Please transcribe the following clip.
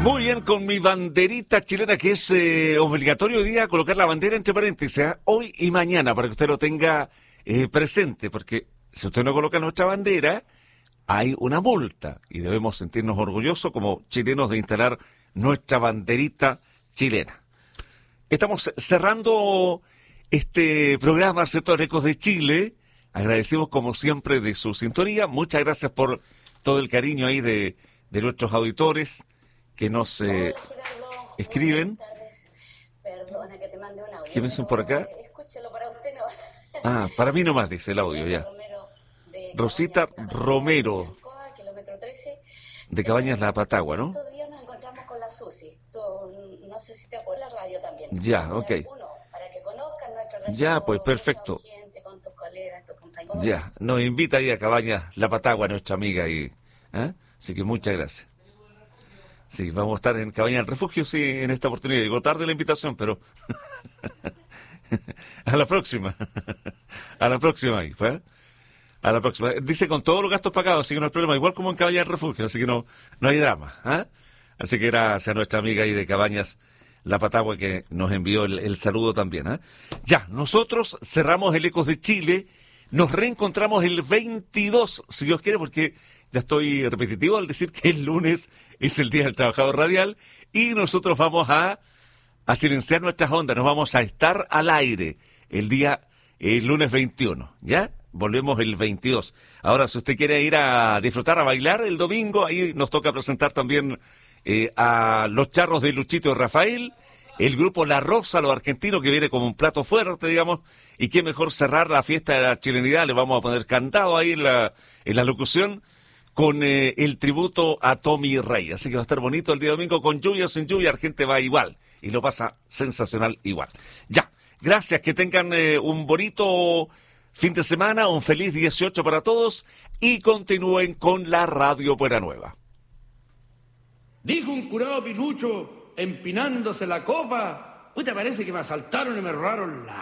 Muy bien, con mi banderita chilena, que es obligatorio hoy día colocar la bandera entre paréntesis, hoy y mañana, para que usted lo tenga presente, porque si usted no coloca nuestra bandera, hay una multa, y debemos sentirnos orgullosos como chilenos de instalar nuestra banderita chilena. Estamos cerrando este programa, ¿cierto?, Ecos de Chile. Agradecemos como siempre de su sintonía. Muchas gracias por todo el cariño ahí de nuestros auditores que nos escriben. Buenas tardes. Perdona que te mande un audio. ¿Qué me dicen por acá? Escúchelo para usted, no. Ah, para mí nomás dice el audio ya. Rosita Romero, kilómetro 13. de Cabañas La Patagua, ¿no? Estos días nos encontramos con la Susi. No sé si te acuerdas, la radio también. Ya, ok. Para que conozcan nuestra región. Ya, pues perfecto. Con tus colegas, tus compañeros. Ya, nos invita ahí a Cabañas La Patagua, nuestra amiga ahí. Así que muchas gracias. Sí, vamos a estar en Cabañas del Refugio, sí, en esta oportunidad. Llegó tarde la invitación, pero a la próxima. A la próxima ahí, ¿pues? A la próxima. Dice con todos los gastos pagados, así que no hay problema. Igual como en Cabañas del Refugio, así que no hay drama. Así que gracias a nuestra amiga ahí de Cabañas La Patagua que nos envió el saludo también. Ya, nosotros cerramos el Ecos de Chile. Nos reencontramos el 22, si Dios quiere, porque ya estoy repetitivo al decir que el lunes es el Día del Trabajador Radial y nosotros vamos a silenciar nuestras ondas, nos vamos a estar al aire el lunes 21, ¿ya? Volvemos el 22. Ahora, si usted quiere ir a disfrutar, a bailar el domingo, ahí nos toca presentar también a los charros de Luchito y Rafael, el grupo La Rosa, los argentinos, que viene como un plato fuerte, digamos, y qué mejor cerrar la fiesta de la chilenidad, le vamos a poner cantado ahí en la locución, con el tributo a Tommy Rey. Así que va a estar bonito el día domingo, con lluvia o sin lluvia, la gente va igual, y lo pasa sensacional igual. Ya, gracias, que tengan un bonito fin de semana, un feliz 18 para todos, y continúen con la Radio Buena Nueva. Dijo un curado pilucho, empinándose la copa: "Puta, parece que me asaltaron y me robaron la